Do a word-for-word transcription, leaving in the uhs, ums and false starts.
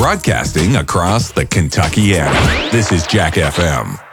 Broadcasting across the Kentuckiana. This is Jack F M.